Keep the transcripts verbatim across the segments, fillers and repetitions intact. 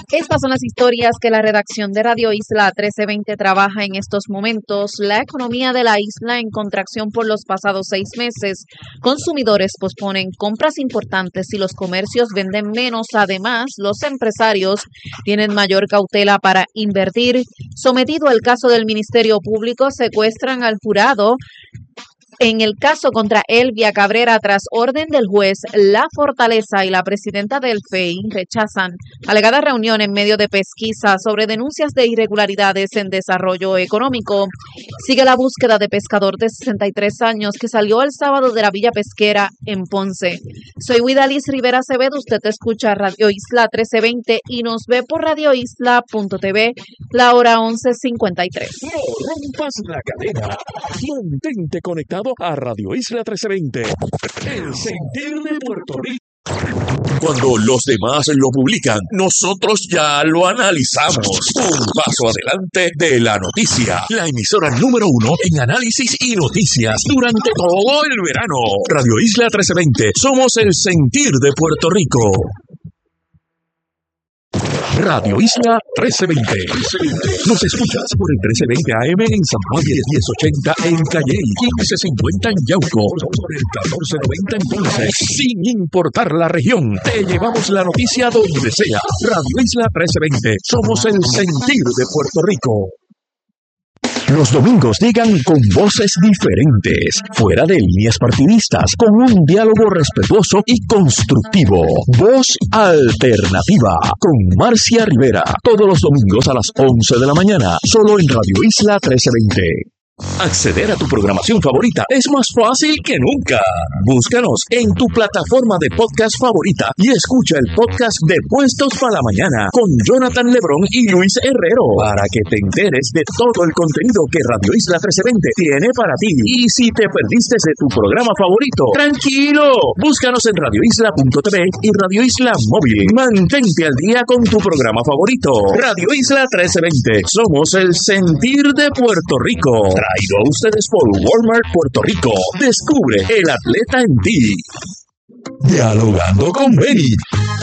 Estas son las historias que la redacción de Radio Isla trece veinte trabaja en estos momentos. La economía de la isla en contracción por los pasados seis meses. Consumidores posponen compras importantes y los comercios venden menos. Además, los empresarios tienen mayor cautela para invertir. Sometido al caso del Ministerio Público, secuestran al jurado en el caso contra Elvia Cabrera tras orden del juez. La Fortaleza y la presidenta del F E I rechazan alegada reunión en medio de pesquisa sobre denuncias de irregularidades en desarrollo económico. Sigue la búsqueda de pescador de sesenta y tres años que salió el sábado de la Villa Pesquera en Ponce. Soy Widalis Rivera Acevedo, usted escucha Radio Isla trece veinte y nos ve por radio isla punto t v, la hora once cincuenta y tres. No rompas la cadena, mantente conectado a Radio Isla trece veinte, el sentir de Puerto Rico. Cuando los demás lo publican, nosotros ya lo analizamos. Un paso adelante de la noticia. La emisora número uno en análisis y noticias durante todo el verano. Radio Isla trece veinte. Somos el sentir de Puerto Rico. Radio Isla trece veinte. Nos escuchas por el trece veinte A M en San Juan, diez ochenta en Calley, quince cincuenta en Yauco, por el catorce noventa en Ponce. Sin importar la región, te llevamos la noticia donde sea. Radio Isla trece veinte. Somos el sentir de Puerto Rico. Los domingos llegan con voces diferentes, fuera de líneas partidistas, con un diálogo respetuoso y constructivo. Voz Alternativa, con Marcia Rivera, todos los domingos a las once de la mañana, solo en Radio Isla trece veinte. Acceder a tu programación favorita es más fácil que nunca. Búscanos en tu plataforma de podcast favorita y escucha el podcast de Puestos para la Mañana con Jonathan Lebrón y Luis Herrero para que te enteres de todo el contenido que Radio Isla trece veinte tiene para ti. Y si te perdiste de tu programa favorito, tranquilo, búscanos en radio isla punto t v y Radio Isla Móvil. Mantente al día con tu programa favorito. Radio Isla trece veinte. Somos el sentir de Puerto Rico. Traído a ustedes por Walmart Puerto Rico. Descubre el atleta en ti. Dialogando con Benny.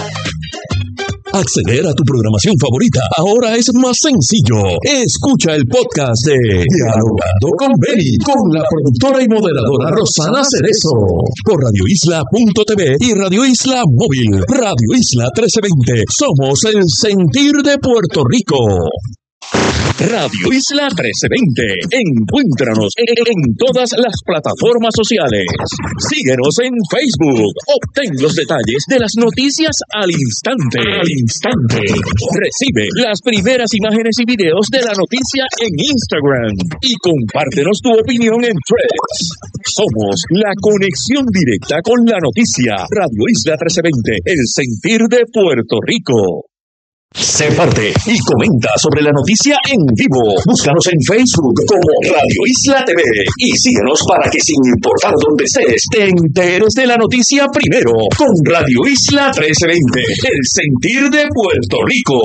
Acceder a tu programación favorita ahora es más sencillo. Escucha el podcast de Dialogando con Benny con la productora y moderadora Rosana Cerezo por radio isla punto t v y Radio Isla Móvil. Radio Isla trece veinte. Somos el sentir de Puerto Rico. Radio Isla trece veinte. Encuéntranos en todas las plataformas sociales. Síguenos en Facebook. Obtén los detalles de las noticias al instante. Al instante. Recibe las primeras imágenes y videos de la noticia en Instagram. Y compártenos tu opinión en Threads. Somos la conexión directa con la noticia. Radio Isla trece veinte. El sentir de Puerto Rico. Sé parte y comenta sobre la noticia en vivo. Búscanos en Facebook como Radio Isla T V y síguenos para que sin importar dónde estés, te enteres de la noticia primero con Radio Isla trece veinte, el sentir de Puerto Rico.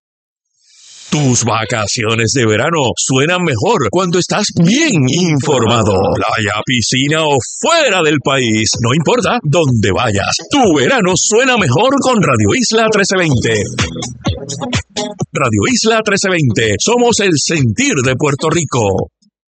Tus vacaciones de verano suenan mejor cuando estás bien informado. Playa, piscina o fuera del país, no importa dónde vayas. Tu verano suena mejor con Radio Isla trece veinte. Radio Isla trece veinte. Somos el sentir de Puerto Rico.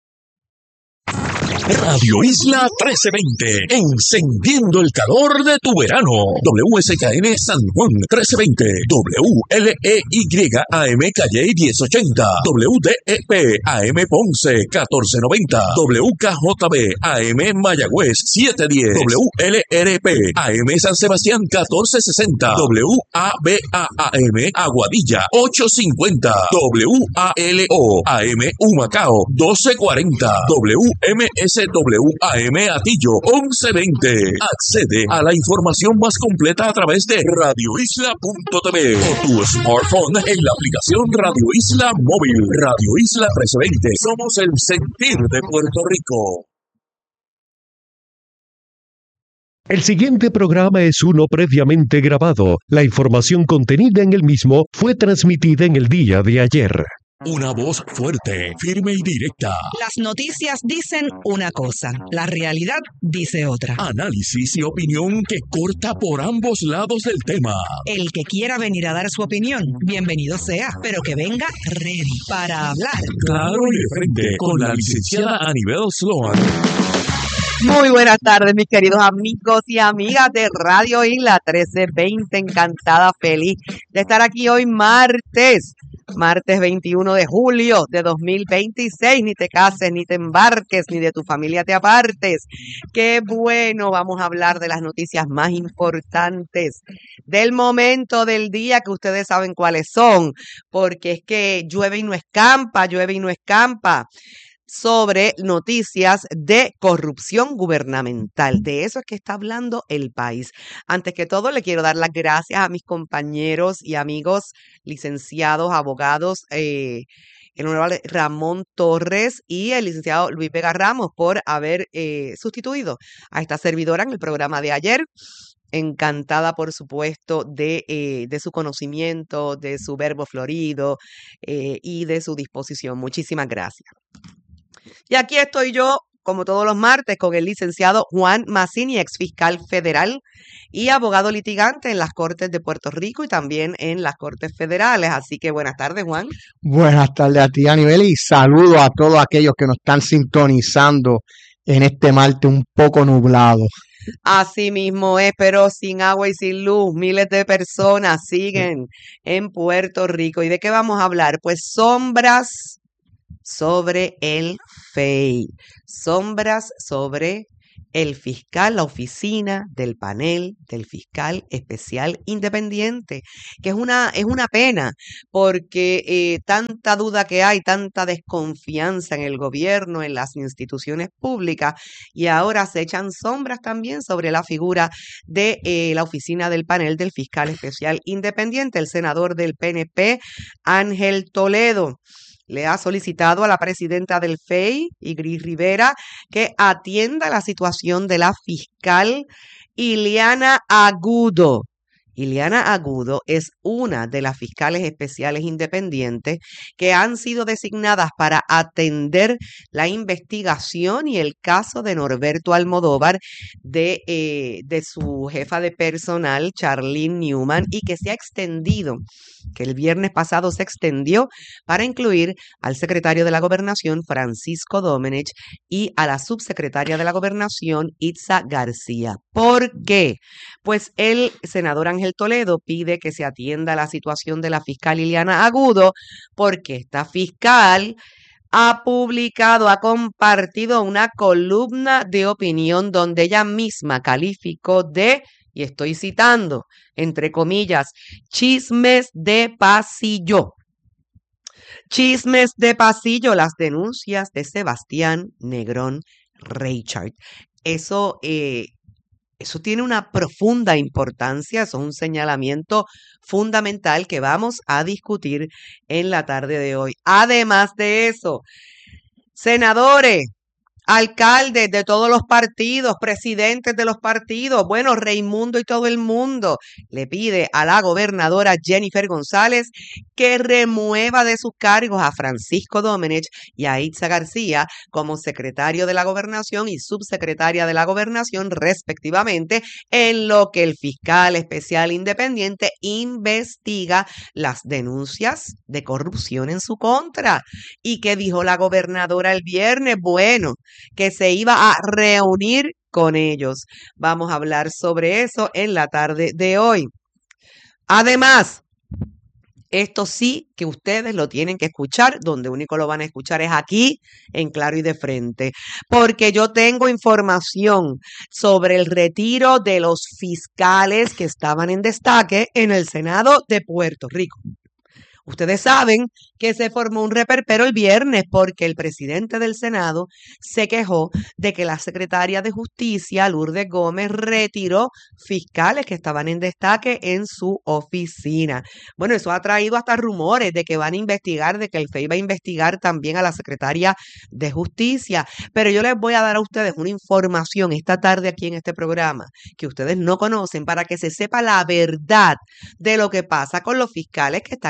Radio Isla trece veinte, encendiendo el calor de tu verano. W S K N San Juan trece veinte, W L E Y A M Calle diez ochenta, W D E P A M Ponce catorce noventa, W K J B A M Mayagüez setecientos diez, W L R P A M San Sebastián catorce sesenta, W A B A A M Aguadilla ochocientos cincuenta, W A L O A M Humacao doce cuarenta, W M S W A M Atillo once veinte. Accede a la información más completa a través de radio isla punto t v o tu smartphone en la aplicación Radio Isla Móvil. Radio Isla trece veinte. Somos el sentir de Puerto Rico. El siguiente programa es uno previamente grabado. La información contenida en el mismo fue transmitida en el día de ayer. Una voz fuerte, firme y directa. Las noticias dicen una cosa, la realidad dice otra. Análisis y opinión que corta por ambos lados del tema. El que quiera venir a dar su opinión, bienvenido sea, pero que venga ready para hablar. Claro y de frente, con la licenciada Anibel Sloan. Muy buenas tardes, mis queridos amigos y amigas de Radio Isla trece veinte. Encantada, feliz de estar aquí hoy martes, martes veintiuno de julio de dos mil veintiséis. Ni te cases, ni te embarques, ni de tu familia te apartes. Qué bueno, vamos a hablar de las noticias más importantes del momento del día, que ustedes saben cuáles son, porque es que llueve y no escampa, llueve y no escampa. Sobre noticias de corrupción gubernamental. De eso es que está hablando el país. Antes que todo, le quiero dar las gracias a mis compañeros y amigos licenciados, abogados, eh, el honorable Ramón Torres y el licenciado Luis Vega Ramos por haber eh, sustituido a esta servidora en el programa de ayer. Encantada, por supuesto, de, eh, de su conocimiento, de su verbo florido eh, y de su disposición. Muchísimas gracias. Y aquí estoy yo, como todos los martes, con el licenciado Juan Mazzini, ex fiscal federal y abogado litigante en las Cortes de Puerto Rico y también en las Cortes Federales. Así que buenas tardes, Juan. Buenas tardes a ti, Anibel, y saludo a todos aquellos que nos están sintonizando en este martes un poco nublado. Así mismo es, pero sin agua y sin luz. Miles de personas siguen en Puerto Rico. ¿Y de qué vamos a hablar? Pues sombras sobre el F E I, sombras sobre el fiscal, la oficina del panel del fiscal especial independiente, que es una, es una pena, porque eh, tanta duda que hay, tanta desconfianza en el gobierno, en las instituciones públicas, y ahora se echan sombras también sobre la figura de eh, la oficina del panel del fiscal especial independiente. El senador del P N P, Ángel Toledo, le ha solicitado a la presidenta del F E I, Igris Rivera, que atienda la situación de la fiscal Ileana Agudo. Ileana Agudo es una de las fiscales especiales independientes que han sido designadas para atender la investigación y el caso de Norberto Almodóvar, de, eh, de su jefa de personal, Charlene Newman, y que se ha extendido, que el viernes pasado se extendió para incluir al secretario de la Gobernación, Francisco Domenech, y a la subsecretaria de la Gobernación, Itza García. ¿Por qué? Pues el senador Ángel Toledo pide que se atienda la situación de la fiscal Ileana Agudo, porque esta fiscal ha publicado, ha compartido una columna de opinión donde ella misma calificó de, y estoy citando, entre comillas, chismes de pasillo. Chismes de pasillo, las denuncias de Sebastián Negrón Reichard. Eso, eh, eso tiene una profunda importancia, eso es un señalamiento fundamental que vamos a discutir en la tarde de hoy. Además de eso, senadores, alcaldes de todos los partidos, presidentes de los partidos, bueno, Raimundo y todo el mundo le pide a la gobernadora Jennifer González que remueva de sus cargos a Francisco Domenech y a Itza García como secretario de la gobernación y subsecretaria de la gobernación, respectivamente, en lo que el fiscal especial independiente investiga las denuncias de corrupción en su contra. ¿Y qué dijo la gobernadora el viernes? Bueno, que se iba a reunir con ellos. Vamos a hablar sobre eso en la tarde de hoy. Además, esto sí que ustedes lo tienen que escuchar, donde único lo van a escuchar es aquí, en Claro y de Frente, porque yo tengo información sobre el retiro de los fiscales que estaban en destaque en el Senado de Puerto Rico. Ustedes saben que se formó un reperpero el viernes porque el presidente del Senado se quejó de que la secretaria de Justicia, Lourdes Gómez, retiró fiscales que estaban en destaque en su oficina. Bueno, eso ha traído hasta rumores de que van a investigar, de que el F E I va a investigar también a la secretaria de Justicia. Pero yo les voy a dar a ustedes una información esta tarde aquí en este programa que ustedes no conocen para que se sepa la verdad de lo que pasa con los fiscales que están en destaque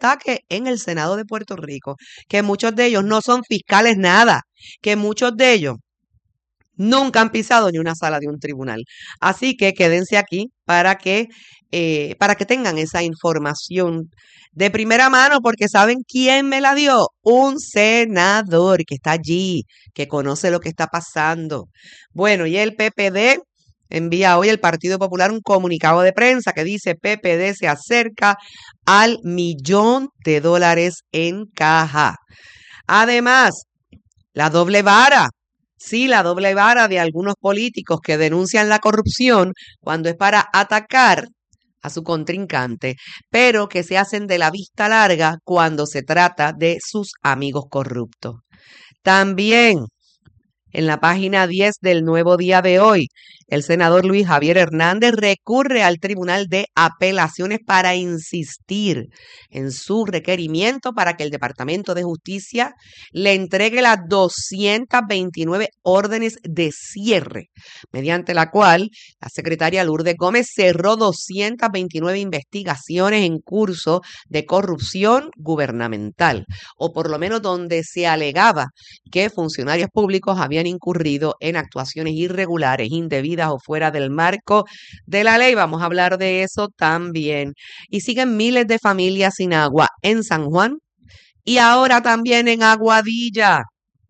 ataque en el Senado de Puerto Rico, que muchos de ellos no son fiscales nada, que muchos de ellos nunca han pisado ni una sala de un tribunal. Así que quédense aquí para que, eh, para que tengan esa información de primera mano, porque ¿saben quién me la dio? Un senador que está allí, que conoce lo que está pasando. Bueno, y el P P D envía hoy el Partido Popular un comunicado de prensa que dice P P D se acerca al millón de dólares en caja. Además, la doble vara. Sí, la doble vara de algunos políticos que denuncian la corrupción cuando es para atacar a su contrincante, pero que se hacen de la vista larga cuando se trata de sus amigos corruptos. También en la página diez del Nuevo Día de hoy, el senador Luis Javier Hernández recurre al Tribunal de Apelaciones para insistir en su requerimiento para que el Departamento de Justicia le entregue las doscientas veintinueve órdenes de cierre, mediante la cual la secretaria Lourdes Gómez cerró doscientas veintinueve investigaciones en curso de corrupción gubernamental, o por lo menos donde se alegaba que funcionarios públicos habían incurrido en actuaciones irregulares, indebidas o fuera del marco de la ley. Vamos a hablar de eso también. Y siguen miles de familias sin agua en San Juan y ahora también en Aguadilla.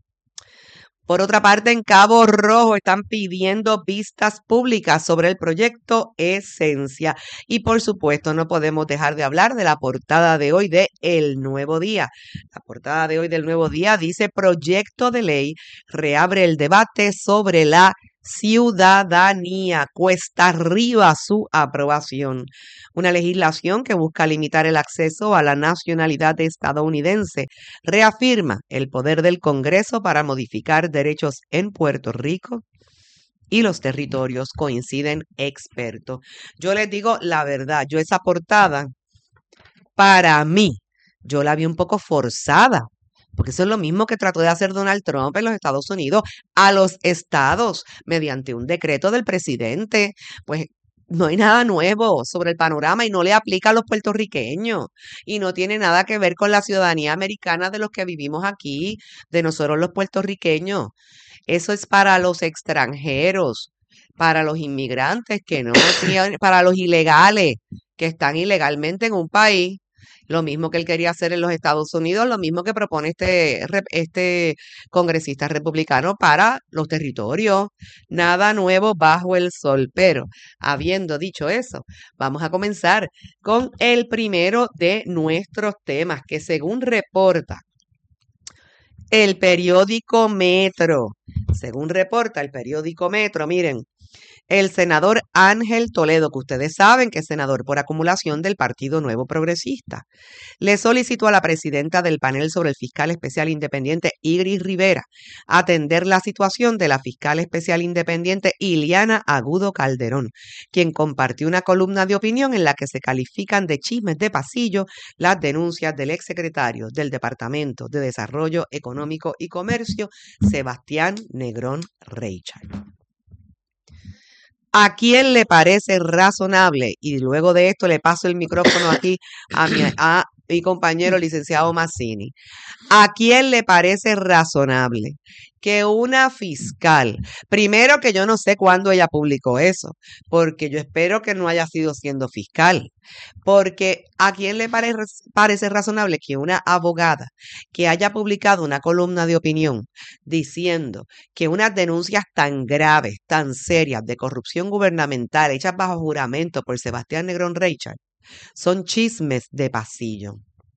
Por otra parte, en Cabo Rojo están pidiendo vistas públicas sobre el proyecto Esencia. Y por supuesto, no podemos dejar de hablar de la portada de hoy de El Nuevo Día. La portada de hoy del Nuevo Día dice: proyecto de ley reabre el debate sobre la ciudadanía. Cuesta arriba su aprobación. Una legislación que busca limitar el acceso a la nacionalidad estadounidense. Reafirma el poder del Congreso para modificar derechos en Puerto Rico y los territorios, coinciden expertos. Yo les digo la verdad, yo esa portada, para mí, yo la vi un poco forzada. Porque eso es lo mismo que trató de hacer Donald Trump en los Estados Unidos a los estados mediante un decreto del presidente. Pues no hay nada nuevo sobre el panorama y no le aplica a los puertorriqueños y no tiene nada que ver con la ciudadanía americana de los que vivimos aquí, de nosotros los puertorriqueños. Eso es para los extranjeros, para los inmigrantes que no tienen, para los ilegales que están ilegalmente en un país. Lo mismo que él quería hacer en los Estados Unidos, lo mismo que propone este, este congresista republicano para los territorios. Nada nuevo bajo el sol. Pero, habiendo dicho eso, vamos a comenzar con el primero de nuestros temas, que según reporta el periódico Metro, según reporta el periódico Metro, miren, el senador Ángel Toledo, que ustedes saben que es senador por acumulación del Partido Nuevo Progresista, le solicitó a la presidenta del panel sobre el fiscal especial independiente, Igris Rivera, atender la situación de la fiscal especial independiente Iliana Agudo Calderón, quien compartió una columna de opinión en la que se califican de chismes de pasillo las denuncias del exsecretario del Departamento de Desarrollo Económico y Comercio, Sebastián Negrón Reichard. ¿A quién le parece razonable? Y luego de esto le paso el micrófono aquí a mi, a mi compañero licenciado Mazzini. ¿A quién le parece razonable que una fiscal, primero que yo no sé cuándo ella publicó eso, porque yo espero que no haya sido siendo fiscal, porque ¿a quién le parece, parece razonable que una abogada que haya publicado una columna de opinión diciendo que unas denuncias tan graves, tan serias de corrupción gubernamental hechas bajo juramento por Sebastián Negrón Reichard son chismes de pasillo?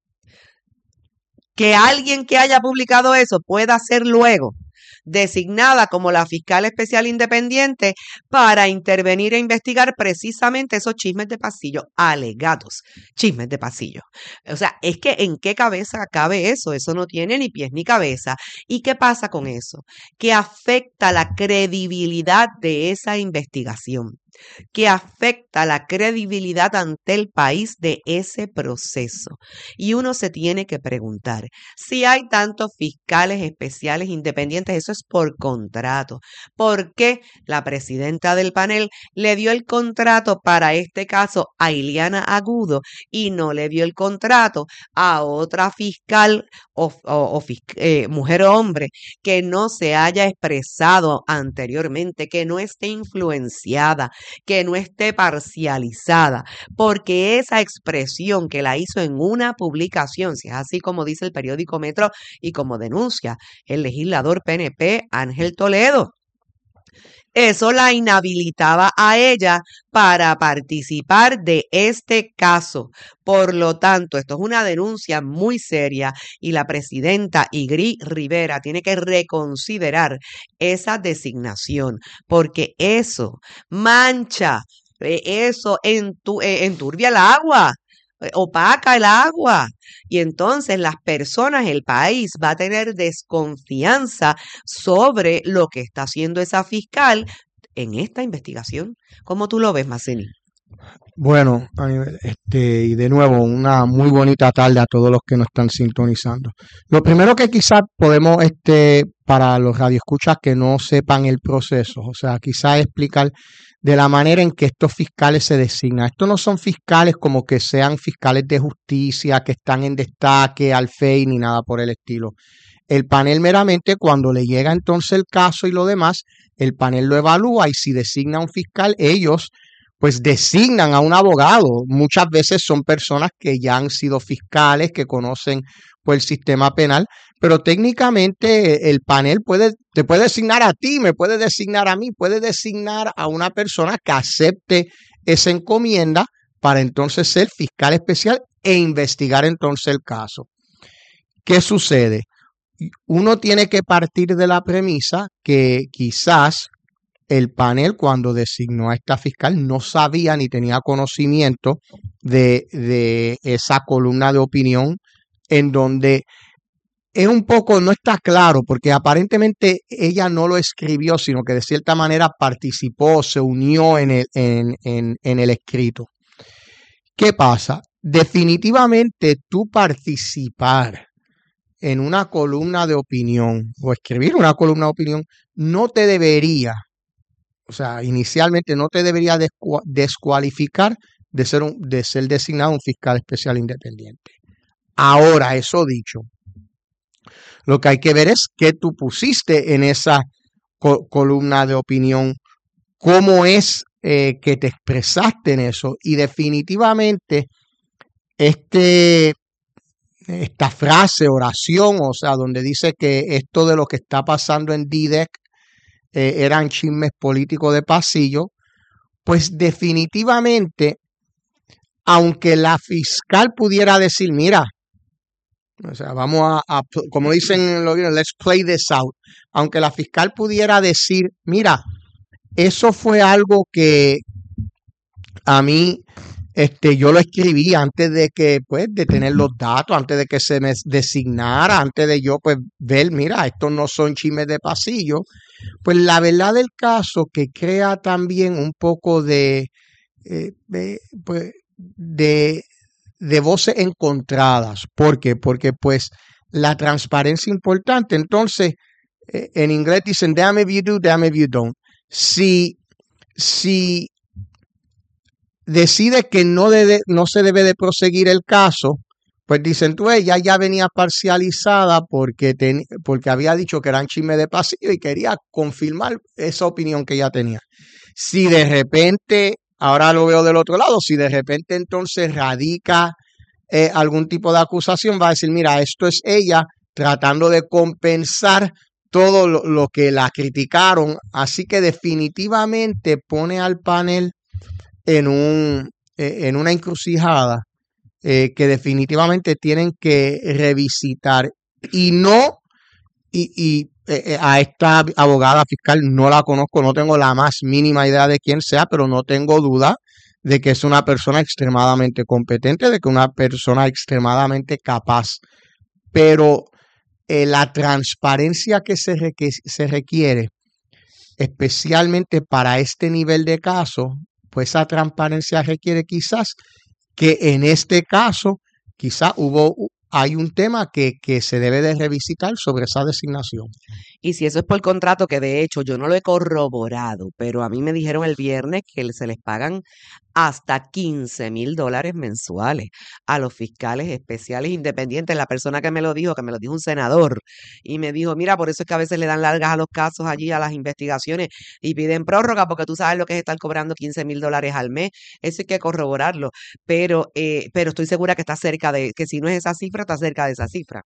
Que alguien que haya publicado eso pueda ser luego designada como la fiscal especial independiente para intervenir e investigar precisamente esos chismes de pasillo, alegados chismes de pasillo. O sea, es que ¿en qué cabeza cabe eso? Eso no tiene ni pies ni cabeza. ¿Y qué pasa con eso? Que afecta la credibilidad de esa investigación. que afecta la credibilidad ante el país de ese proceso. Y uno se tiene que preguntar, si hay tantos fiscales especiales independientes, eso es por contrato. ¿Por qué la presidenta del panel le dio el contrato para este caso a Ileana Agudo y no le dio el contrato a otra fiscal o, o, o eh, mujer o hombre que no se haya expresado anteriormente, que no esté influenciada, que no esté parcializada, porque esa expresión que la hizo en una publicación, si es así como dice el periódico Metro y como denuncia el legislador P N P Ángel Toledo, eso la inhabilitaba a ella para participar de este caso. Por lo tanto, esto es una denuncia muy seria y la presidenta Igri Rivera tiene que reconsiderar esa designación, porque eso mancha, eso entu- enturbia el agua, opaca el agua. Y entonces las personas, el país va a tener desconfianza sobre lo que está haciendo esa fiscal en esta investigación. ¿Cómo tú lo ves, Mazzini? Bueno, a nivel- este, y de nuevo, una muy bonita tarde a todos los que nos están sintonizando. Lo primero que quizás podemos, este, para los radioescuchas que no sepan el proceso, o sea, quizás explicar de la manera en que estos fiscales se designan. Estos no son fiscales como que sean fiscales de justicia, que están en destaque, al F E I, ni nada por el estilo. El panel meramente, cuando le llega entonces el caso y lo demás, el panel lo evalúa y si designa un fiscal, ellos pues designan a un abogado. Muchas veces son personas que ya han sido fiscales, que conocen pues el sistema penal, pero técnicamente el panel puede, te puede designar a ti, me puede designar a mí, puede designar a una persona que acepte esa encomienda para entonces ser fiscal especial e investigar entonces el caso. ¿Qué sucede? Uno tiene que partir de la premisa que quizás el panel, cuando designó a esta fiscal, no sabía ni tenía conocimiento de, de esa columna de opinión en donde es un poco, no está claro, porque aparentemente ella no lo escribió, sino que de cierta manera participó, se unió en el, en, en, en el escrito. ¿Qué pasa? Definitivamente tú participar en una columna de opinión o escribir una columna de opinión no te debería, o sea, inicialmente no te debería descu- descualificar de ser, un, de ser designado un fiscal especial independiente. Ahora, eso dicho, lo que hay que ver es qué tú pusiste en esa co- columna de opinión, cómo es eh, que te expresaste en eso. Y definitivamente este, esta frase, oración, o sea, donde dice que esto de lo que está pasando en D I D E C eh, eran chismes políticos de pasillo, pues definitivamente, aunque la fiscal pudiera decir, mira, o sea, vamos a, a como dicen los gringos, let's play this out. Aunque la fiscal pudiera decir, mira, eso fue algo que a mí, este, yo lo escribí antes de que, pues, de tener los datos, antes de que se me designara, antes de yo, pues, ver, mira, estos no son chismes de pasillo. Pues la verdad del caso que crea también un poco de, eh, de, pues, de de voces encontradas. ¿Por qué? Porque pues la transparencia es importante. Entonces, eh, en inglés dicen, damn if you do, damn if you don't. Si, si decide que no, debe, no se debe de proseguir el caso, pues dicen, tú, ella ya venía parcializada porque, ten, porque había dicho que eran chismes de pasillo y quería confirmar esa opinión que ella tenía. Si de repente... Ahora lo veo del otro lado. Si de repente entonces radica eh, algún tipo de acusación, va a decir, mira, esto es ella tratando de compensar todo lo, lo que la criticaron. Así que definitivamente pone al panel en, un, eh, en una encrucijada eh, que definitivamente tienen que revisitar. Y no, y, y eh, a esta abogada fiscal no la conozco, no tengo la más mínima idea de quién sea, pero no tengo duda de que es una persona extremadamente competente, de que es una persona extremadamente capaz. Pero eh, la transparencia que se, requ- se requiere especialmente para este nivel de caso, pues esa transparencia requiere quizás que en este caso, quizás hubo, hay un tema que, que se debe de revisitar sobre esa designación. Y si eso es por contrato, que de hecho yo no lo he corroborado, pero a mí me dijeron el viernes que se les pagan hasta quince mil dólares mensuales a los fiscales especiales independientes. La persona que me lo dijo, que me lo dijo un senador, y me dijo, mira, por eso es que a veces le dan largas a los casos allí, a las investigaciones, y piden prórroga, porque tú sabes lo que es estar cobrando quince mil dólares al mes. Eso hay que corroborarlo, pero, eh, pero estoy segura que está cerca de, que si no es esa cifra, está cerca de esa cifra.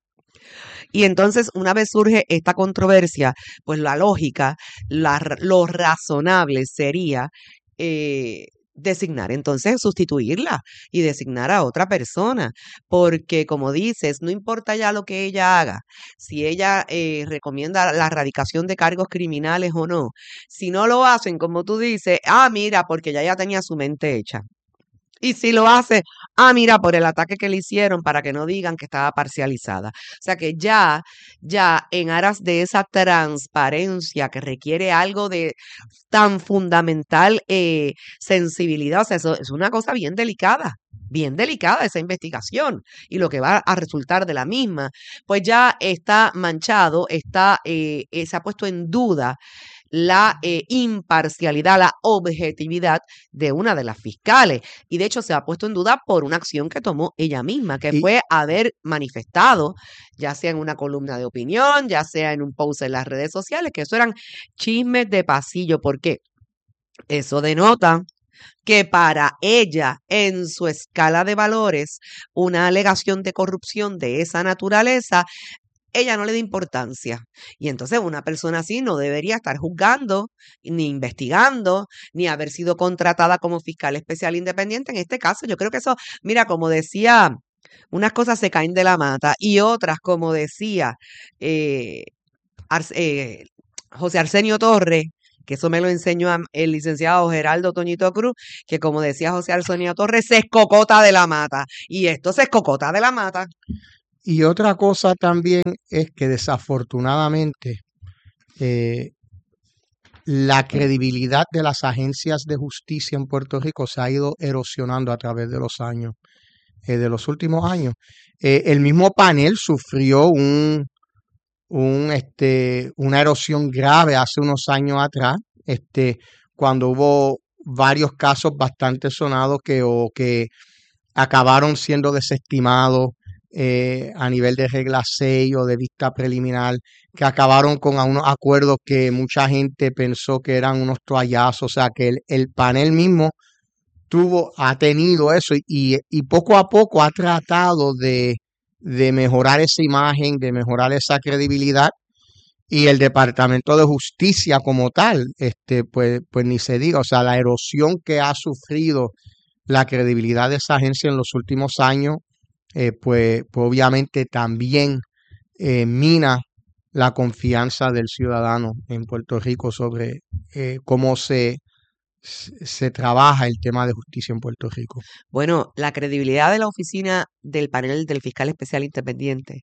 Y entonces, una vez surge esta controversia, pues la lógica, la, lo razonable sería eh, designar, entonces sustituirla y designar a otra persona, porque como dices, no importa ya lo que ella haga, si ella eh, recomienda la erradicación de cargos criminales o no, si no lo hacen, como tú dices, ah, mira, porque ya ya tenía su mente hecha. Y si lo hace, ah, mira, por el ataque que le hicieron para que no digan que estaba parcializada. O sea que ya, ya en aras de esa transparencia que requiere algo de tan fundamental eh, sensibilidad, o sea, eso es una cosa bien delicada, bien delicada esa investigación y lo que va a resultar de la misma, pues ya está manchado, está, eh, eh, se ha puesto en duda la eh, imparcialidad, la objetividad de una de las fiscales. Y de hecho se ha puesto en duda por una acción que tomó ella misma, que Y- fue haber manifestado, ya sea en una columna de opinión, ya sea en un post en las redes sociales, que eso eran chismes de pasillo. ¿Por qué? Eso denota que para ella, en su escala de valores, una alegación de corrupción de esa naturaleza, ella no le da importancia. Y entonces una persona así no debería estar juzgando, ni investigando, ni haber sido contratada como fiscal especial independiente. En este caso, yo creo que eso, mira, como decía, unas cosas se caen de la mata y otras, como decía eh, Arce- eh, José Arsenio Torres, que eso me lo enseñó a- el licenciado Geraldo Toñito Cruz, que como decía José Arsenio Torres, se escocota de la mata. Y esto se escocota de la mata. Y otra cosa también es que desafortunadamente eh, la credibilidad de las agencias de justicia en Puerto Rico se ha ido erosionando a través de los años, eh, de los últimos años. Eh, el mismo panel sufrió un, un, este, una erosión grave hace unos años atrás, este, cuando hubo varios casos bastante sonados que, o que acabaron siendo desestimados eh, a nivel de regla seis o de vista preliminar, que acabaron con a unos acuerdos que mucha gente pensó que eran unos toallazos, o sea que el, el panel mismo tuvo, ha tenido eso y, y poco a poco ha tratado de, de mejorar esa imagen, de mejorar esa credibilidad. Y el Departamento de Justicia como tal, este, pues, pues ni se diga, o sea, la erosión que ha sufrido la credibilidad de esa agencia en los últimos años, eh, pues, pues obviamente también eh, mina la confianza del ciudadano en Puerto Rico sobre eh, cómo se, se se trabaja el tema de justicia en Puerto Rico. Bueno, la credibilidad de la oficina del panel del fiscal especial independiente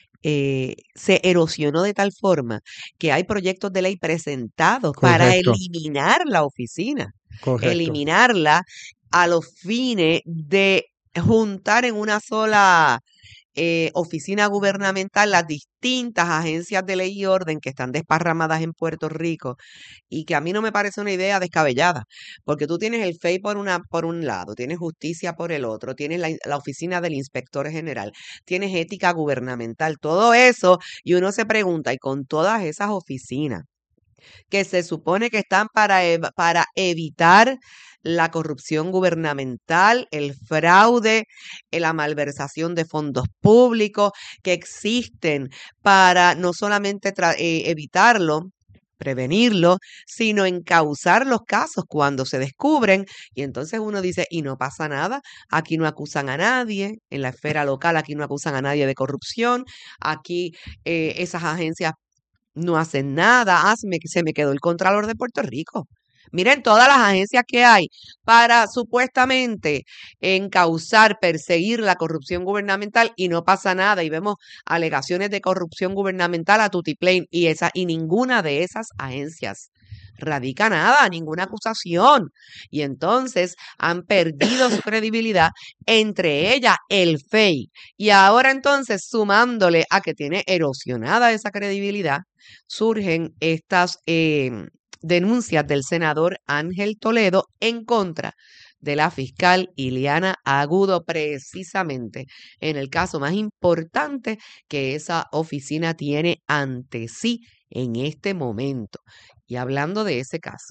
eh, se erosionó de tal forma que hay proyectos de ley presentados para Correcto, eliminar la oficina, correcto. eliminarla a los fines de juntar en una sola eh, oficina gubernamental las distintas agencias de ley y orden que están desparramadas en Puerto Rico y que a mí no me parece una idea descabellada, porque tú tienes el F E I por una, por un lado, tienes justicia por el otro, tienes la, la oficina del inspector general, tienes ética gubernamental, todo eso, y uno se pregunta, y con todas esas oficinas que se supone que están para, ev- para evitar la corrupción gubernamental, el fraude, eh, la malversación de fondos públicos, que existen para no solamente tra- eh, evitarlo, prevenirlo, sino encauzar los casos cuando se descubren. Y entonces uno dice, y no pasa nada, aquí no acusan a nadie, en la esfera local aquí no acusan a nadie de corrupción, aquí eh, esas agencias no hacen nada. Ah, se me, se me quedó el Contralor de Puerto Rico. Miren todas las agencias que hay para supuestamente encauzar, perseguir la corrupción gubernamental y no pasa nada. Y vemos alegaciones de corrupción gubernamental a tutiplén y esa y ninguna de esas agencias radica nada, ninguna acusación. Y entonces han perdido su credibilidad, entre ellas el F E I. Y ahora entonces, sumándole a que tiene erosionada esa credibilidad, surgen estas eh, denuncias del senador Ángel Toledo en contra de la fiscal Ileana Agudo, precisamente en el caso más importante que esa oficina tiene ante sí en este momento. Y hablando de ese caso,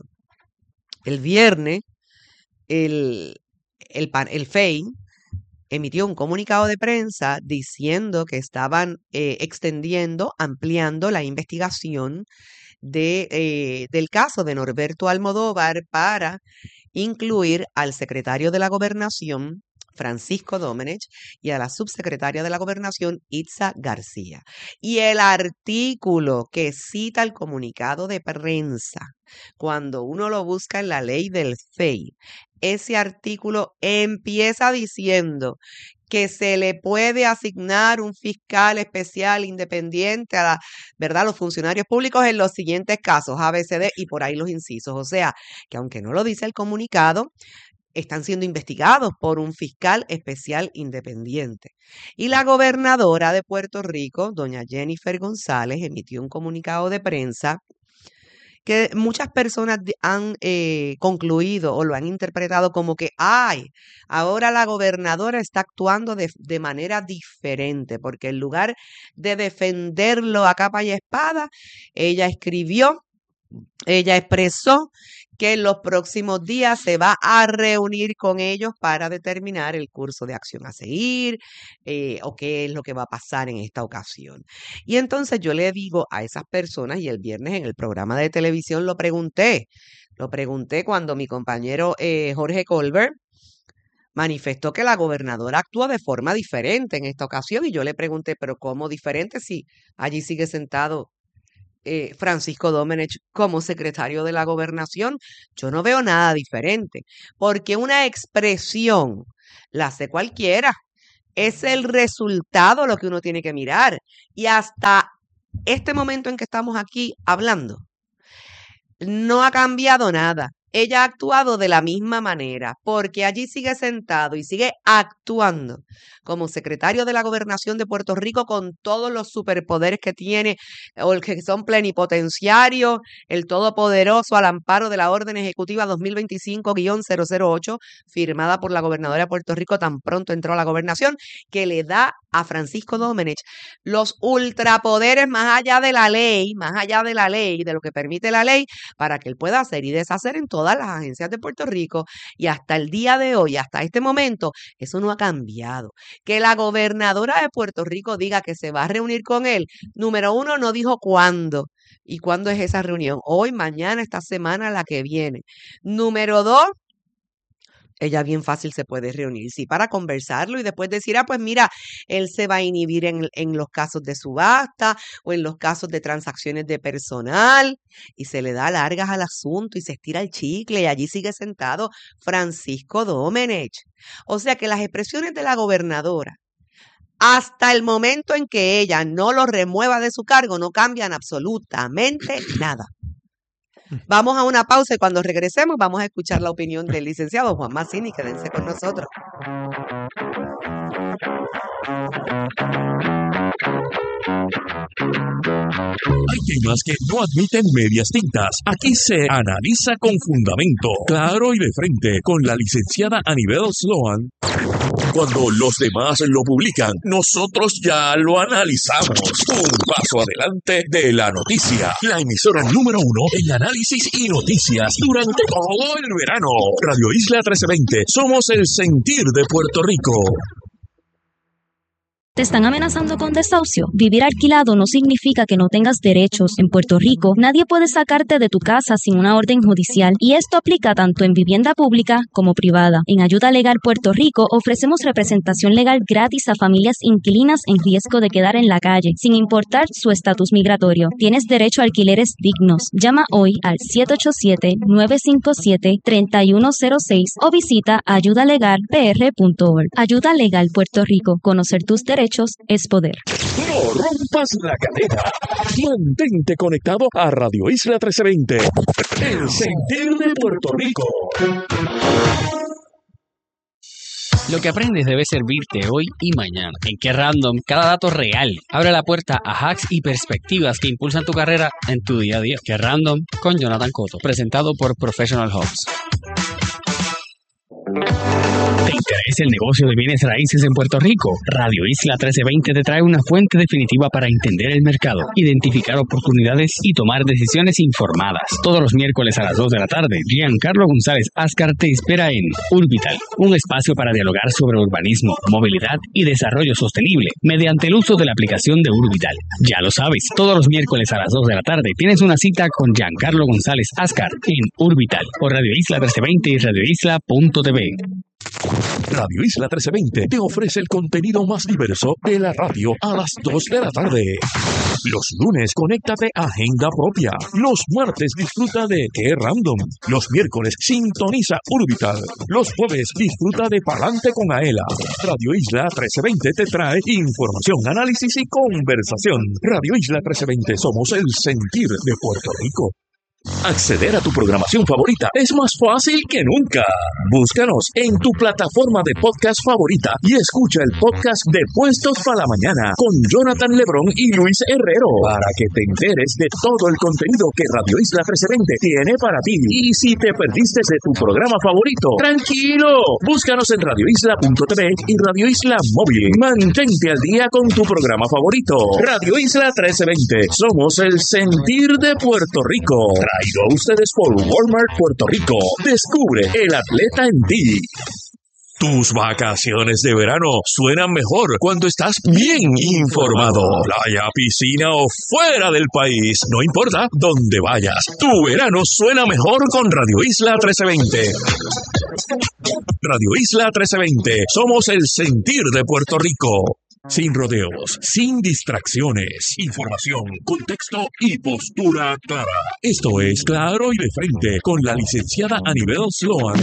el viernes el, el, el F E I emitió un comunicado de prensa diciendo que estaban eh, extendiendo, ampliando la investigación de, eh, del caso de Norberto Almodóvar para incluir al secretario de la Gobernación, Francisco Domenech, y a la subsecretaria de la Gobernación, Itza García. Y el artículo que cita el comunicado de prensa, cuando uno lo busca en la ley del F E I, ese artículo empieza diciendo que se le puede asignar un fiscal especial independiente a la, ¿verdad?, los funcionarios públicos en los siguientes casos, A, B, C, D, y por ahí los incisos. O sea, que aunque no lo dice el comunicado, están siendo investigados por un fiscal especial independiente. Y la gobernadora de Puerto Rico, doña Jennifer González, emitió un comunicado de prensa que muchas personas han eh, concluido o lo han interpretado como que, ay, ahora la gobernadora está actuando de, de manera diferente, porque en lugar de defenderlo a capa y espada, ella escribió, ella expresó que en los próximos días se va a reunir con ellos para determinar el curso de acción a seguir eh, o qué es lo que va a pasar en esta ocasión. Y entonces yo le digo a esas personas, y el viernes en el programa de televisión lo pregunté, lo pregunté cuando mi compañero eh, Jorge Colbert manifestó que la gobernadora actuó de forma diferente en esta ocasión, y yo le pregunté, pero ¿cómo diferente si allí sigue sentado Eh, Francisco Domenech como secretario de la Gobernación? Yo no veo nada diferente, porque una expresión la hace cualquiera. Es el resultado lo que uno tiene que mirar. Y hasta este momento en que estamos aquí hablando, no ha cambiado nada. Ella ha actuado de la misma manera, porque allí sigue sentado y sigue actuando como secretario de la Gobernación de Puerto Rico con todos los superpoderes que tiene, o que son plenipotenciarios, el todopoderoso al amparo de la Orden Ejecutiva dos mil veinticinco guión cero cero ocho, firmada por la gobernadora de Puerto Rico tan pronto entró a la gobernación, que le da a Francisco Domenech los ultrapoderes más allá de la ley, más allá de la ley, de lo que permite la ley, para que él pueda hacer y deshacer en todas las agencias de Puerto Rico. Y hasta el día de hoy, hasta este momento, eso no ha cambiado. Que la gobernadora de Puerto Rico diga que se va a reunir con él, número uno, no dijo cuándo. ¿Y cuándo es esa reunión? Hoy, mañana, esta semana, la que viene. Número dos, ella bien fácil se puede reunir, sí, para conversarlo y después decir, ah, pues mira, él se va a inhibir en, en los casos de subasta o en los casos de transacciones de personal, y se le da largas al asunto y se estira el chicle y allí sigue sentado Francisco Domenech. O sea que las expresiones de la gobernadora, hasta el momento en que ella no lo remueva de su cargo, no cambian absolutamente nada. Vamos a una pausa y cuando regresemos vamos a escuchar la opinión del licenciado Juan Mazzini. Quédense con nosotros. Hay temas que no admiten medias tintas. Aquí se analiza con fundamento, claro y de frente, con la licenciada Anibel Sloan. Cuando los demás lo publican, nosotros ya lo analizamos. Un paso adelante de la noticia. La emisora número uno en análisis y noticias durante todo el verano. Radio Isla trece veinte. Somos el sentir de Puerto Rico. ¿Te están amenazando con desahucio? Vivir alquilado no significa que no tengas derechos. En Puerto Rico, nadie puede sacarte de tu casa sin una orden judicial, y esto aplica tanto en vivienda pública como privada. En Ayuda Legal Puerto Rico ofrecemos representación legal gratis a familias inquilinas en riesgo de quedar en la calle, sin importar su estatus migratorio. Tienes derecho a alquileres dignos. Llama hoy al siete ocho siete, nueve cinco siete, tres uno cero seis o visita ayuda legal p r punto org. Ayuda Legal Puerto Rico. Conocer tus derechos es poder. No rompas la cadena. Mantente conectado a Radio Isla trece veinte. El sentir de Puerto Rico. Lo que aprendes debe servirte hoy y mañana. En Qué Random, cada dato real abre la puerta a hacks y perspectivas que impulsan tu carrera en tu día a día. Qué Random con Jonathan Cotto, presentado por Professional Hubs. ¿Te interesa el negocio de bienes raíces en Puerto Rico? Radio Isla trece veinte te trae una fuente definitiva para entender el mercado, identificar oportunidades y tomar decisiones informadas. Todos los miércoles a las dos de la tarde, Giancarlo González Ascar te espera en Urbital, un espacio para dialogar sobre urbanismo, movilidad y desarrollo sostenible mediante el uso de la aplicación de Urbital. Ya lo sabes, todos los miércoles a las dos de la tarde tienes una cita con Giancarlo González Ascar en Urbital por Radio Isla trece veinte y radio isla punto t v. Radio Isla trece veinte te ofrece el contenido más diverso de la radio a las dos de la tarde. Los lunes, conéctate a Agenda Propia. Los martes, disfruta de Qué Random. Los miércoles, sintoniza Urbital. Los jueves, disfruta de Palante con Aela. Radio Isla trece veinte te trae información, análisis y conversación. Radio Isla trece veinte, somos el sentir de Puerto Rico. Acceder a tu programación favorita es más fácil que nunca. Búscanos en tu plataforma de podcast favorita y escucha el podcast de Puestos para la Mañana con Jonathan Lebrón y Luis Herrero para que te enteres de todo el contenido que Radio Isla trece veinte tiene para ti. Y si te perdiste de tu programa favorito, tranquilo, búscanos en radio isla punto t v y Radio Isla Móvil. Mantente al día con tu programa favorito. Radio Isla trece veinte, somos el sentir de Puerto Rico. Traído a ustedes por Walmart Puerto Rico. Descubre el atleta en ti. Tus vacaciones de verano suenan mejor cuando estás bien informado. Playa, piscina o fuera del país, no importa dónde vayas. Tu verano suena mejor con Radio Isla trece veinte. Radio Isla trece veinte, somos el sentir de Puerto Rico. Sin rodeos, sin distracciones, información, contexto y postura clara. Esto es Claro y de Frente con la licenciada Anibel Sloan.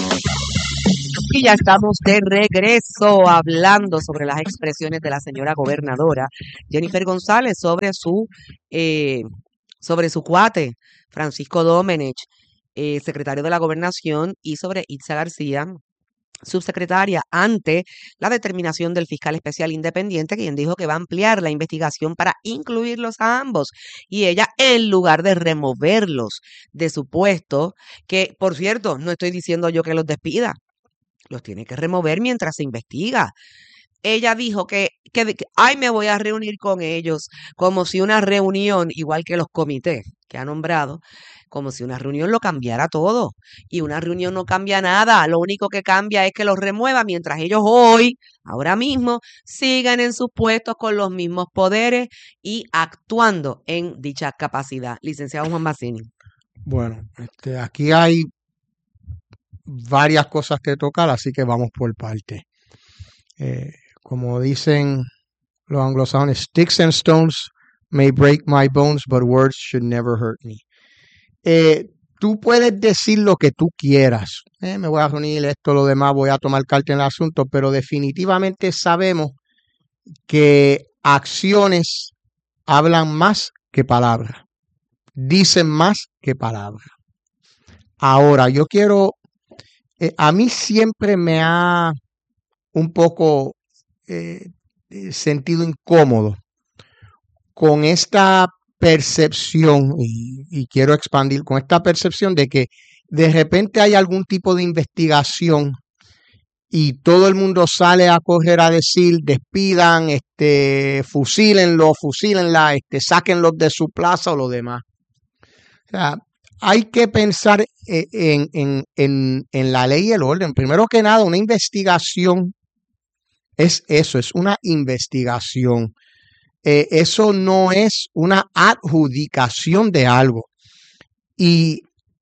Y ya estamos de regreso hablando sobre las expresiones de la señora gobernadora Jennifer González sobre su eh, sobre su cuate Francisco Domenech, eh, secretario de la Gobernación, y sobre Itza García, subsecretaria, ante la determinación del fiscal especial independiente, quien dijo que va a ampliar la investigación para incluirlos a ambos. Y ella, en lugar de removerlos de su puesto, que por cierto, no estoy diciendo yo que los despida, los tiene que remover mientras se investiga. Ella dijo que, que, que ay, me voy a reunir con ellos, como si una reunión, igual que los comités que ha nombrado, como si una reunión lo cambiara todo. Y una reunión no cambia nada. Lo único que cambia es que los remueva mientras ellos hoy, ahora mismo, sigan en sus puestos con los mismos poderes y actuando en dicha capacidad. Licenciado Juan Bassini. Bueno, este, aquí hay varias cosas que tocar, así que vamos por parte. Eh, como dicen los anglosajones, sticks and stones may break my bones, but words should never hurt me. Eh, tú puedes decir lo que tú quieras. Eh, me voy a reunir esto, lo demás, voy a tomar carta en el asunto, pero definitivamente sabemos que acciones hablan más que palabras. Dicen más que palabras. Ahora, yo quiero, eh, a mí siempre me ha un poco eh, sentido incómodo con esta percepción, y, y quiero expandir, con esta percepción de que de repente hay algún tipo de investigación y todo el mundo sale a correr a decir, despidan, este, fusílenlo, fusílenla, este, sáquenlos de su plaza o lo demás. O sea, hay que pensar en, en, en, en la ley y el orden. Primero que nada, una investigación es eso, es una investigación. Eh, eso no es una adjudicación de algo. Y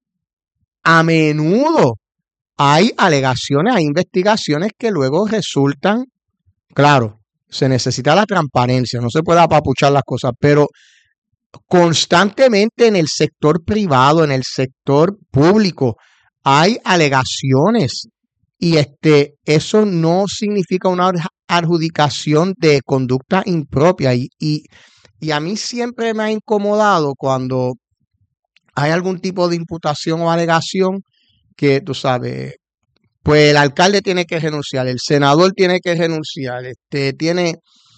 a menudo hay alegaciones, hay investigaciones que luego resultan, claro, se necesita la transparencia, no se puede apapuchar las cosas, pero constantemente en el sector privado, en el sector público, hay alegaciones y este, eso no significa una adjudicación de conducta impropia y, y, y a mí siempre me ha incomodado cuando hay algún tipo de imputación o alegación que, tú sabes, pues el alcalde tiene que renunciar, el senador tiene que renunciar, este, tiene,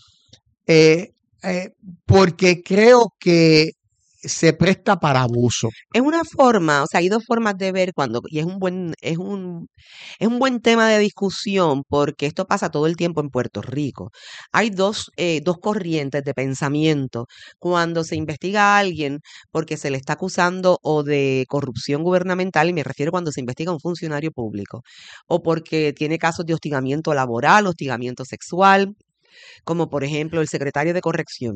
eh, eh, porque creo que se presta para abuso. Es una forma, o sea, hay dos formas de ver cuando, y es un buen, es un, es un buen tema de discusión porque esto pasa todo el tiempo en Puerto Rico. Hay dos, eh, dos corrientes de pensamiento cuando se investiga a alguien porque se le está acusando o de corrupción gubernamental, y me refiero cuando se investiga a un funcionario público, o porque tiene casos de hostigamiento laboral, hostigamiento sexual, como por ejemplo el secretario de corrección.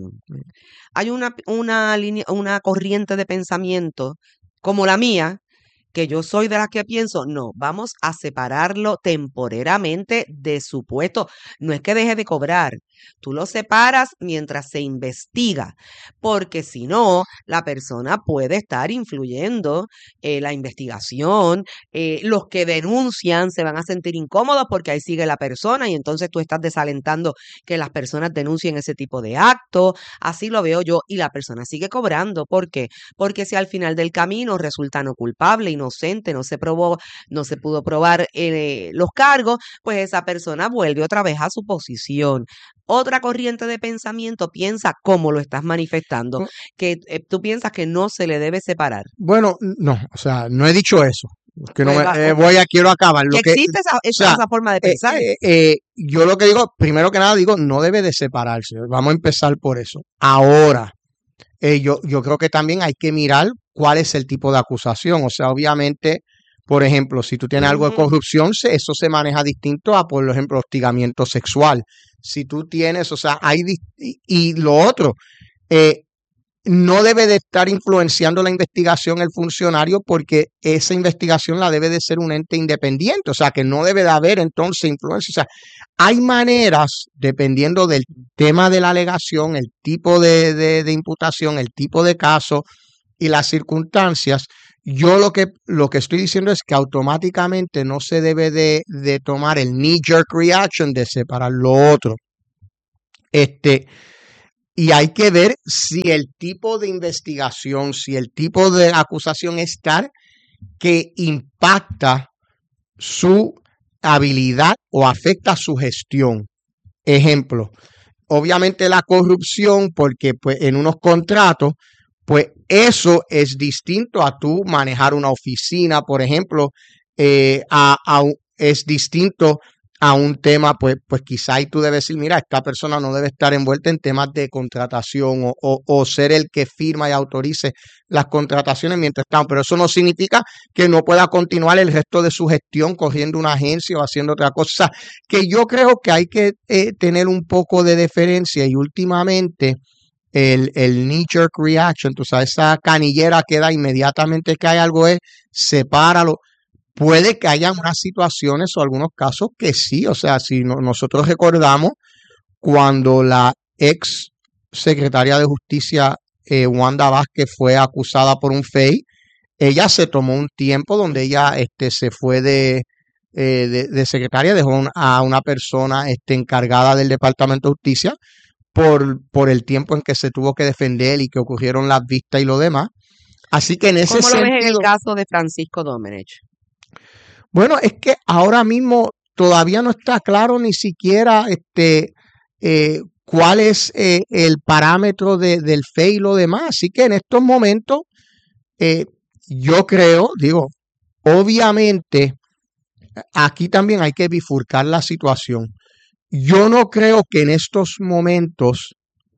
Hay una, una línea, una corriente de pensamiento como la mía, que yo soy de las que pienso, no, vamos a separarlo temporeramente de su puesto. No es que deje de cobrar, tú lo separas mientras se investiga, porque si no, la persona puede estar influyendo eh, la investigación, eh, los que denuncian se van a sentir incómodos porque ahí sigue la persona y entonces tú estás desalentando que las personas denuncien ese tipo de actos. Así lo veo yo, y la persona sigue cobrando. ¿Por qué? Porque si al final del camino resulta no culpable, inocente, no se probó, no se pudo probar eh, los cargos, pues esa persona vuelve otra vez a su posición. Otra corriente de pensamiento piensa como lo estás manifestando, que eh, tú piensas que no se le debe separar. Bueno, no, o sea, no he dicho eso. Que no Pues me, va, eh, ok. voy a, quiero acabar. Lo Que que, existe esa, o esa, sea, esa forma de eh, pensar. eh, eh, yo lo que digo, primero que nada digo, no debe de separarse. Vamos a empezar por eso. Ahora, eh, yo, yo creo que también hay que mirar cuál es el tipo de acusación. O sea, obviamente, por ejemplo, si tú tienes algo de Ujú. corrupción, se- eso se maneja distinto a, por ejemplo, hostigamiento sexual. Si tú tienes, o sea, hay, dis- y, y lo otro, eh, no debe de estar influenciando la investigación el funcionario porque esa investigación la debe de ser un ente independiente, o sea, que no debe de haber entonces influencia. O sea, hay maneras, dependiendo del tema de la alegación, el tipo de, de, de imputación, el tipo de caso y las circunstancias. Yo lo que, lo que estoy diciendo es que automáticamente no se debe de, de tomar el knee-jerk reaction de separar lo otro. Este, y hay que ver si el tipo de investigación, si el tipo de acusación es tal que impacta su habilidad o afecta su gestión. Ejemplo, obviamente la corrupción, porque pues en unos contratos, pues eso es distinto a tú manejar una oficina, por ejemplo, eh, a, a un- es distinto a un tema, pues, pues quizá ahí tú debes decir, mira, esta persona no debe estar envuelta en temas de contratación o, o, o ser el que firma y autorice las contrataciones mientras están, pero eso no significa que no pueda continuar el resto de su gestión corriendo una agencia o haciendo otra cosa. O sea, que yo creo que hay que eh, tener un poco de deferencia y últimamente el, el knee-jerk reaction, tú sabes, esa canillera que da inmediatamente que hay algo es, sepáralo. Puede que haya unas situaciones o algunos casos que sí, o sea, si no- nosotros recordamos cuando la ex secretaria de Justicia, eh, Wanda Vázquez, fue acusada por un F E I, ella se tomó un tiempo donde ella este, se fue de, eh, de, de secretaria, dejó un- a una persona este, encargada del Departamento de Justicia por, por el tiempo en que se tuvo que defender y que ocurrieron las vistas y lo demás. Así que en ese ¿Cómo lo ves en el sentido, caso de Francisco Domenech? bueno, es que ahora mismo todavía no está claro ni siquiera este, eh, cuál es eh, el parámetro de- del F E I y lo demás. Así que en estos momentos, eh, yo creo, digo, obviamente, aquí también hay que bifurcar la situación. Yo no creo que en estos momentos,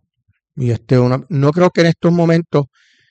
y este una- no creo que en estos momentos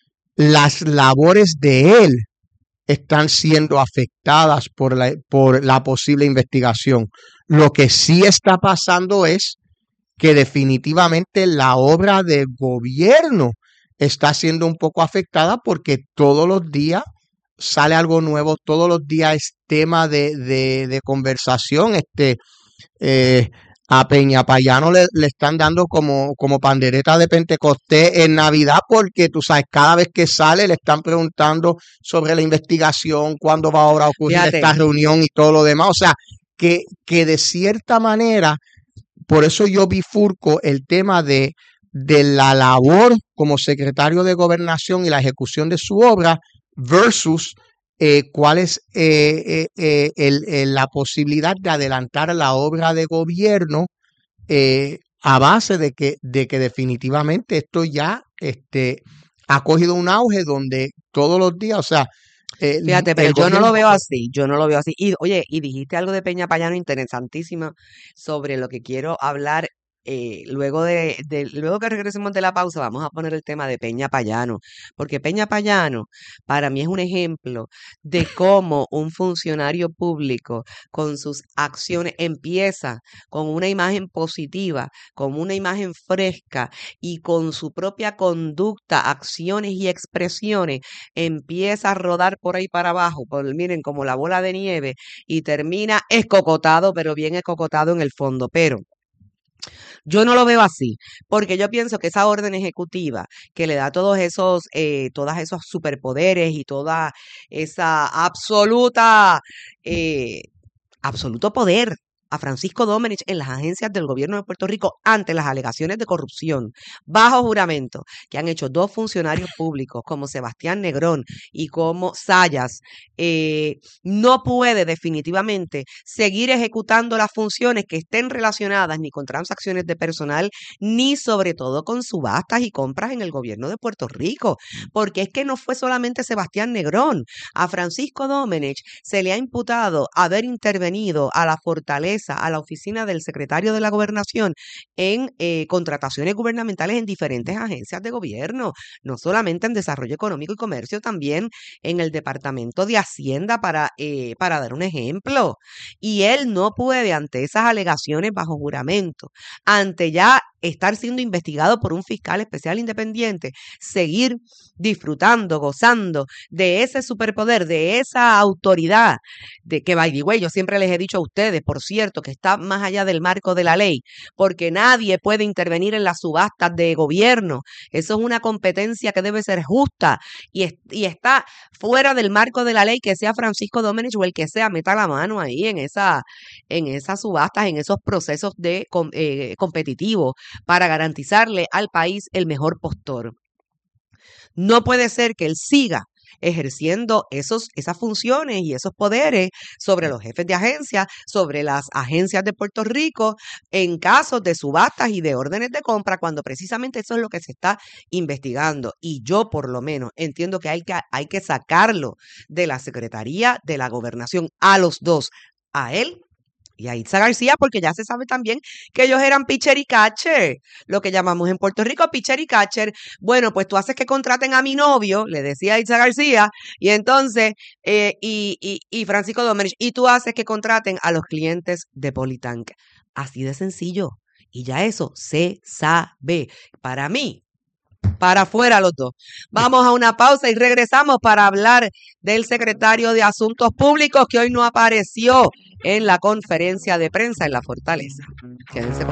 las labores de él están siendo afectadas por la, por la posible investigación. Lo que sí está pasando es que definitivamente la obra de gobierno está siendo un poco afectada porque todos los días sale algo nuevo, todos los días es tema de, de, de conversación. Este, eh, a Peña Payano le, le están dando como, como pandereta de Pentecostés en Navidad porque tú sabes, cada vez que sale le están preguntando sobre la investigación, cuándo va ahora a ocurrir Fíjate. esta reunión y todo lo demás. O sea, que, que de cierta manera por eso yo bifurco el tema de, de la labor como secretario de Gobernación y la ejecución de su obra versus eh, cuál es eh, eh, eh, el, el, la posibilidad de adelantar la obra de gobierno eh, a base de que, de que definitivamente esto ya este, ha cogido un auge donde todos los días, o sea, Eh, Fíjate, pero el yo no gobierno- lo veo así, yo no lo veo así. Y oye, y dijiste algo de Peña Payano interesantísimo sobre lo que quiero hablar. Eh, luego de, de- luego que regresemos de la pausa, vamos a poner el tema de Peña Payano, porque Peña Payano para mí es un ejemplo de cómo un funcionario público con sus acciones empieza con una imagen positiva, con una imagen fresca y con su propia conducta, acciones y expresiones empieza a rodar por ahí para abajo, por, miren, como la bola de nieve, y termina escocotado, pero bien escocotado en el fondo. Pero yo no lo veo así, porque yo pienso que esa orden ejecutiva que le da todos esos, eh, todos esos superpoderes y toda esa absoluta, eh, absoluto poder a Francisco Domenech en las agencias del gobierno de Puerto Rico ante las alegaciones de corrupción bajo juramento que han hecho dos funcionarios públicos como Sebastián Negrón y como Sayas, eh, no puede definitivamente seguir ejecutando las funciones que estén relacionadas ni con transacciones de personal ni sobre todo con subastas y compras en el gobierno de Puerto Rico, porque es que no fue solamente Sebastián Negrón, a Francisco Domenech se le ha imputado haber intervenido a la fortaleza, a la oficina del secretario de la Gobernación en eh, contrataciones gubernamentales en diferentes agencias de gobierno, no solamente en desarrollo económico y comercio, también en el Departamento de Hacienda, para, eh, para dar un ejemplo. Y él no puede, ante esas alegaciones bajo juramento, ante ya estar siendo investigado por un fiscal especial independiente, seguir disfrutando, gozando de ese superpoder, de esa autoridad, de que, by the way, yo siempre les he dicho a ustedes, por cierto, que está más allá del marco de la ley, porque nadie puede intervenir en las subastas de gobierno. Eso es una competencia que debe ser justa y, es- y está fuera del marco de la ley, que sea Francisco Domenech o el que sea, meta la mano ahí en esa, en esas subastas, en esos procesos de com- eh, competitivos para garantizarle al país el mejor postor. No puede ser que él siga ejerciendo esos, esas funciones y esos poderes sobre los jefes de agencia, sobre las agencias de Puerto Rico, en casos de subastas y de órdenes de compra, cuando precisamente eso es lo que se está investigando. Y yo, por lo menos, entiendo que hay que, hay que sacarlo de la Secretaría de la Gobernación, a los dos, a él y a Itza García, porque ya se sabe también que ellos eran pitcher y catcher, lo que llamamos en Puerto Rico pitcher y catcher. Bueno, pues tú haces que contraten a mi novio, le decía a Itza García, y entonces, eh, y, y, y Francisco Domenech, y tú haces que contraten a los clientes de Politank. Así de sencillo. Y ya eso se sabe. Para mí, para afuera los dos. Vamos a una pausa y regresamos para hablar del secretario de Asuntos Públicos que hoy no apareció en la conferencia de prensa en la Fortaleza. Quédense